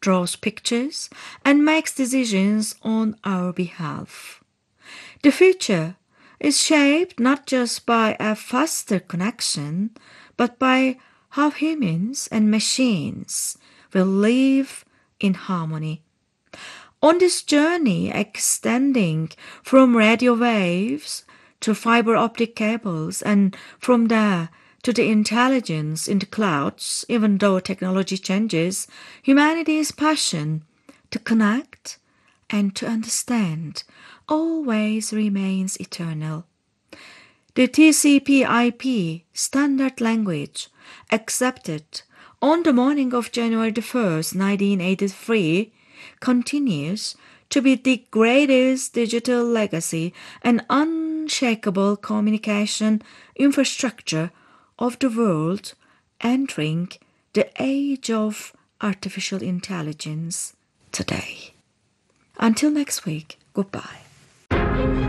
draws pictures, and makes decisions on our behalf. The future is shaped not just by a faster connection, but by how humans and machines will live in harmony. On this journey extending from radio waves to fiber optic cables and from there to the intelligence in the clouds, even though technology changes, humanity's passion to connect and to understand always remains eternal. The TCP/IP standard language accepted on the morning of January 1st, 1983, continues to be the greatest digital legacy and unshakable communication infrastructure of the world entering the age of artificial intelligence today. Until next week, goodbye.